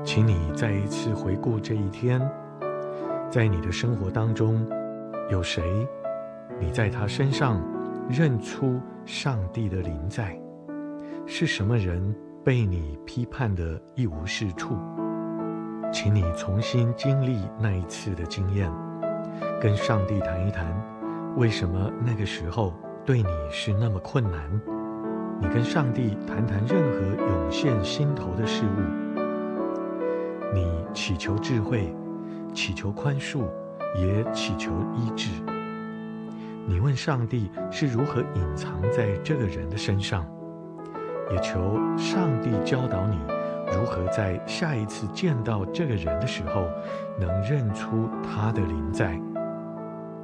请你再一次回顾这一天，在你的生活当中，有谁你在他身上认出上帝的临在？是什么人被你批判的一无是处？请你重新经历那一次的经验，跟上帝谈一谈，为什么那个时候对你是那么困难？你跟上帝谈谈任何涌现心头的事物，你祈求智慧，祈求宽恕，也祈求医治。你问上帝是如何隐藏在这个人的身上，也求上帝教导你如何在下一次见到这个人的时候，能认出他的临在，